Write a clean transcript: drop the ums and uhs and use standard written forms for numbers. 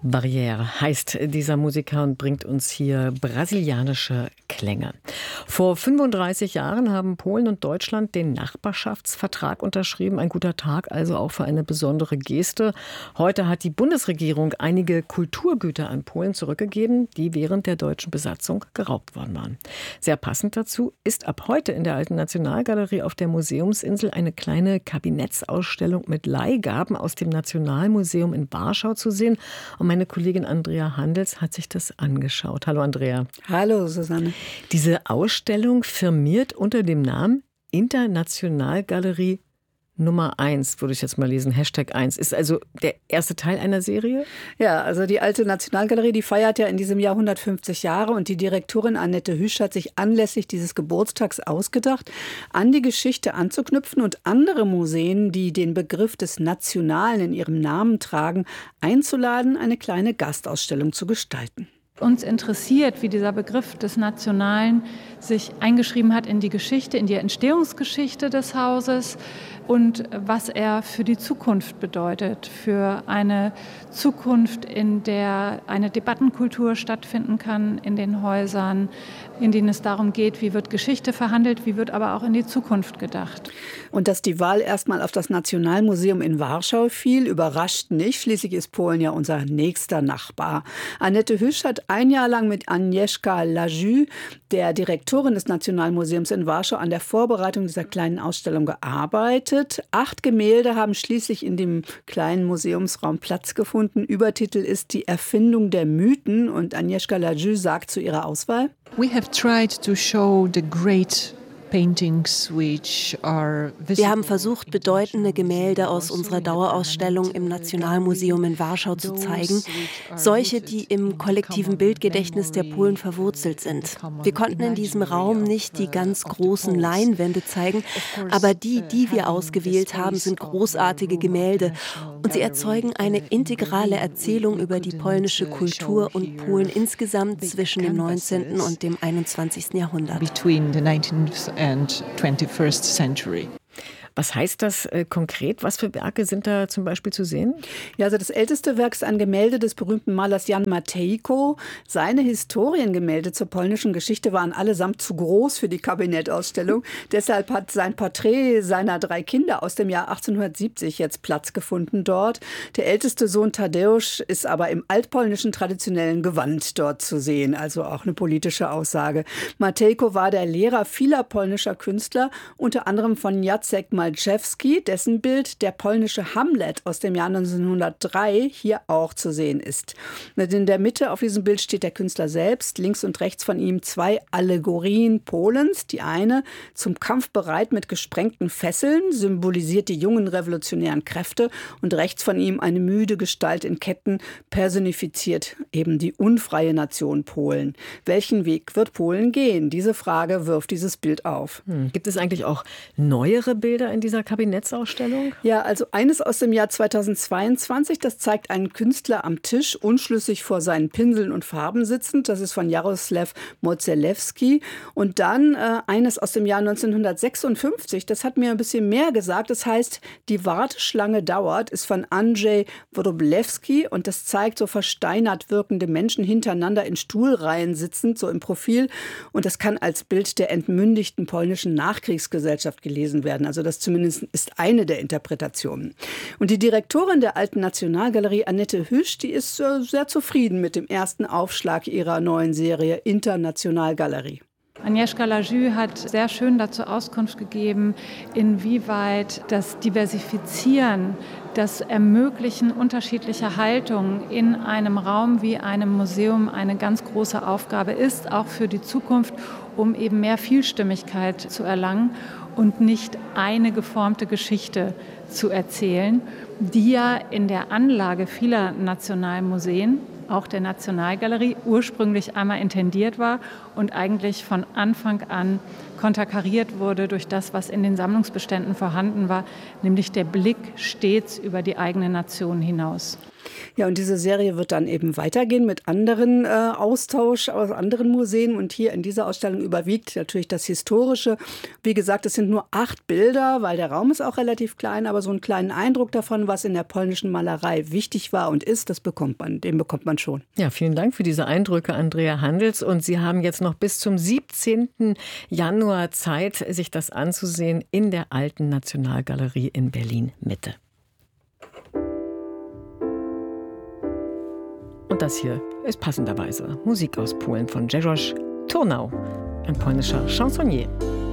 Barrière heißt dieser Musiker und bringt uns hier brasilianische Klänge. Vor 35 Jahren haben Polen und Deutschland den Nachbarschaftsvertrag unterschrieben. Ein guter Tag also auch für eine besondere Geste. Heute hat die Bundesregierung einige Kulturgüter an Polen zurückgegeben, die während der deutschen Besatzung geraubt worden waren. Sehr passend dazu ist ab heute in der Alten Nationalgalerie auf der Museumsinsel eine kleine Kabinettsausstellung mit Leihgaben aus dem Nationalmuseum in Warschau zu sehen. Und meine Kollegin Andrea Handels hat sich das angeschaut. Hallo Andrea. Hallo Susanne. Diese Ausstellung firmiert unter dem Namen Internationalgalerie Nummer 1, würde ich jetzt mal lesen, #1. Ist also der erste Teil einer Serie? Ja, also die Alte Nationalgalerie, die feiert ja in diesem Jahr 150 Jahre und die Direktorin Annette Hüsch hat sich anlässlich dieses Geburtstags ausgedacht, an die Geschichte anzuknüpfen und andere Museen, die den Begriff des Nationalen in ihrem Namen tragen, einzuladen, eine kleine Gastausstellung zu gestalten. Uns interessiert, wie dieser Begriff des Nationalen sich eingeschrieben hat in die Geschichte, in die Entstehungsgeschichte des Hauses und was er für die Zukunft bedeutet, für eine Zukunft, in der eine Debattenkultur stattfinden kann in den Häusern, in denen es darum geht, wie wird Geschichte verhandelt, wie wird aber auch in die Zukunft gedacht. Und dass die Wahl erstmal auf das Nationalmuseum in Warschau fiel, überrascht nicht. Schließlich ist Polen ja unser nächster Nachbar. Annette Hüsch hat ein Jahr lang mit Agnieszka Lajü, der Direktorin des Nationalmuseums in Warschau, an der Vorbereitung dieser kleinen Ausstellung gearbeitet. 8 Gemälde haben schließlich in dem kleinen Museumsraum Platz gefunden. Übertitel ist Die Erfindung der Mythen. Und Agnieszka Lajü sagt zu ihrer Auswahl: We have tried to show the great Wir haben versucht, bedeutende Gemälde aus unserer Dauerausstellung im Nationalmuseum in Warschau zu zeigen, solche, die im kollektiven Bildgedächtnis der Polen verwurzelt sind. Wir konnten in diesem Raum nicht die ganz großen Leinwände zeigen, aber die wir ausgewählt haben, sind großartige Gemälde und sie erzeugen eine integrale Erzählung über die polnische Kultur und Polen insgesamt zwischen dem 19. und dem 21. Jahrhundert. And 21st century. Was heißt das konkret? Was für Werke sind da zum Beispiel zu sehen? Ja, also das älteste Werk ist ein Gemälde des berühmten Malers Jan Matejko. Seine Historiengemälde zur polnischen Geschichte waren allesamt zu groß für die Kabinettausstellung. Deshalb hat sein Porträt seiner 3 Kinder aus dem Jahr 1870 jetzt Platz gefunden dort. Der älteste Sohn Tadeusz ist aber im altpolnischen traditionellen Gewand dort zu sehen. Also auch eine politische Aussage. Matejko war der Lehrer vieler polnischer Künstler, unter anderem von Jacek Malczewski, dessen Bild Der polnische Hamlet aus dem Jahr 1903 hier auch zu sehen ist. In der Mitte auf diesem Bild steht der Künstler selbst, links und rechts von ihm 2 Allegorien Polens. Die eine zum Kampf bereit mit gesprengten Fesseln, symbolisiert die jungen revolutionären Kräfte, und rechts von ihm eine müde Gestalt in Ketten, personifiziert eben die unfreie Nation Polen. Welchen Weg wird Polen gehen? Diese Frage wirft dieses Bild auf. Gibt es eigentlich auch neuere Bilder in dieser Kabinettsausstellung? Ja, also eines aus dem Jahr 2022, das zeigt einen Künstler am Tisch, unschlüssig vor seinen Pinseln und Farben sitzend. Das ist von Jaroslaw Mozelewski. Und dann eines aus dem Jahr 1956, das hat mir ein bisschen mehr gesagt. Das heißt, Die Warteschlange dauert, ist von Andrzej Wróblewski und das zeigt so versteinert wirkende Menschen hintereinander in Stuhlreihen sitzend, so im Profil. Und das kann als Bild der entmündigten polnischen Nachkriegsgesellschaft gelesen werden. Also das zumindest ist eine der Interpretationen. Und die Direktorin der Alten Nationalgalerie, Annette Hüsch, die ist sehr zufrieden mit dem ersten Aufschlag ihrer neuen Serie Internationalgalerie. Agnieszka Lajü hat sehr schön dazu Auskunft gegeben, inwieweit das Diversifizieren, das Ermöglichen unterschiedlicher Haltungen in einem Raum wie einem Museum eine ganz große Aufgabe ist, auch für die Zukunft, um eben mehr Vielstimmigkeit zu erlangen und nicht eine geformte Geschichte zu erzählen, die ja in der Anlage vieler Nationalmuseen, auch der Nationalgalerie, ursprünglich einmal intendiert war und eigentlich von Anfang an konterkariert wurde durch das, was in den Sammlungsbeständen vorhanden war, nämlich der Blick stets über die eigene Nation hinaus. Ja, und diese Serie wird dann eben weitergehen mit anderen Austausch aus anderen Museen. Und hier in dieser Ausstellung überwiegt natürlich das Historische. Wie gesagt, es sind nur 8 Bilder, weil der Raum ist auch relativ klein. Aber so einen kleinen Eindruck davon, was in der polnischen Malerei wichtig war und ist, den bekommt man schon. Ja, vielen Dank für diese Eindrücke, Andrea Handels. Und Sie haben jetzt noch bis zum 17. Januar Zeit, sich das anzusehen in der Alten Nationalgalerie in Berlin-Mitte. Und das hier ist passenderweise Musik aus Polen von Grzegorz Turnau, ein polnischer Chansonnier.